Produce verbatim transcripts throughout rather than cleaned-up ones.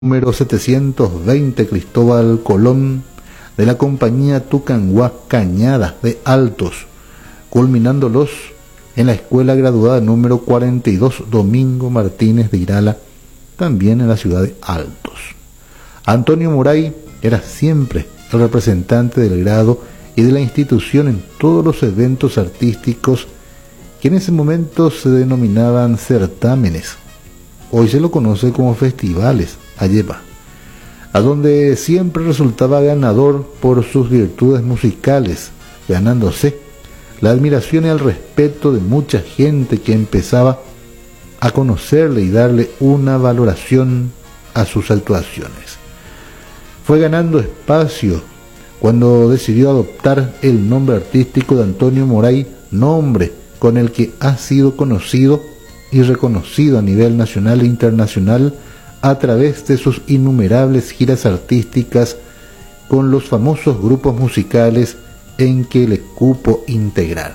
número setecientos veinte, Cristóbal Colón, de la compañía Tucanguá Cañadas de Altos, culminándolos en la escuela graduada número cuarenta y dos, Domingo Martínez de Irala, también en la ciudad de Altos. Antonio Moray era siempre el representante del grado y de la institución en todos los eventos artísticos que en ese momento se denominaban certámenes. Hoy se lo conoce como festivales, Allepa, a donde siempre resultaba ganador por sus virtudes musicales, ganándose la admiración y el respeto de mucha gente que empezaba a conocerle y darle una valoración a sus actuaciones. Fue ganando espacio cuando decidió adoptar el nombre artístico de Antonio Moray, nombre con el que ha sido conocido y reconocido a nivel nacional e internacional a través de sus innumerables giras artísticas con los famosos grupos musicales en que le cupo integrar.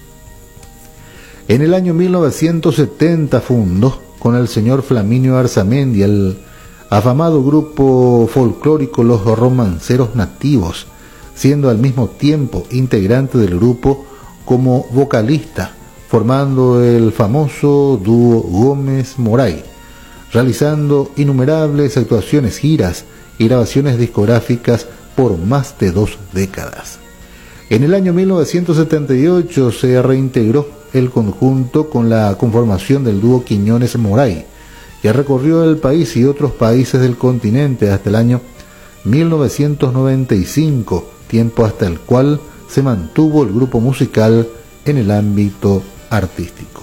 En el año mil novecientos setenta fundó con el señor Flaminio Arzamendi el afamado grupo folclórico Los Romanceros Nativos, siendo al mismo tiempo integrante del grupo como vocalista, formando el famoso dúo Gómez Moray, realizando innumerables actuaciones, giras y grabaciones discográficas por más de dos décadas. En el año mil novecientos setenta y ocho se reintegró el conjunto con la conformación del dúo Quiñones Moray, que recorrió el país y otros países del continente hasta el año mil novecientos noventa y cinco, tiempo hasta el cual se mantuvo el grupo musical en el ámbito artístico.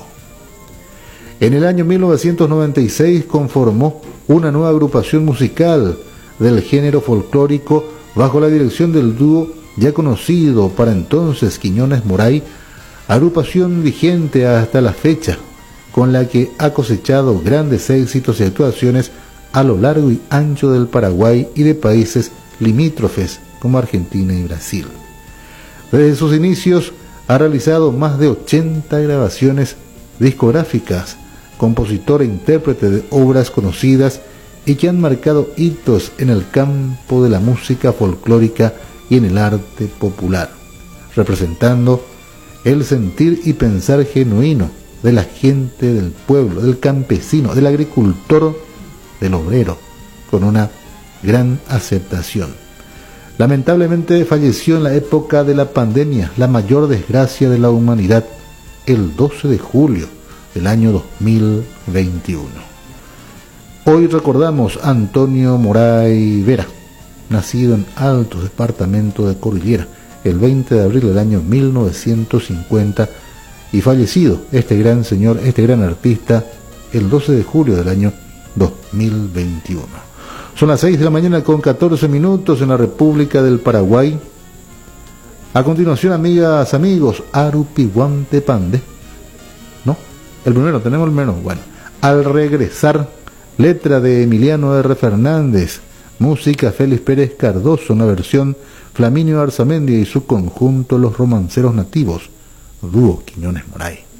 En el año mil novecientos noventa y seis conformó una nueva agrupación musical del género folclórico bajo la dirección del dúo ya conocido para entonces Quiñones Moray, agrupación vigente hasta la fecha, con la que ha cosechado grandes éxitos y actuaciones a lo largo y ancho del Paraguay y de países limítrofes como Argentina y Brasil. Desde sus inicios ha realizado más de ochenta grabaciones discográficas, compositor e intérprete de obras conocidas y que han marcado hitos en el campo de la música folclórica y en el arte popular, representando el sentir y pensar genuino de la gente del pueblo, del campesino, del agricultor, del obrero, con una gran aceptación. Lamentablemente falleció en la época de la pandemia, la mayor desgracia de la humanidad, el doce de julio del año dos mil veintiuno. Hoy recordamos a Antonio Moray Vera, nacido en Altos, departamento de Cordillera, el veinte de abril del año mil novecientos cincuenta, y fallecido este gran señor, este gran artista, el doce de julio del año dos mil veintiuno. Son las seis de la mañana con catorce minutos en la República del Paraguay. A continuación, amigas, amigos, Arupihuante Pande. ¿No? El primero, tenemos el menos. Bueno, Al Regresar, letra de Emiliano R. Fernández, música Félix Pérez Cardoso, una versión Flaminio Arzamendi y su conjunto Los Romanceros Nativos, dúo Quiñones Moray.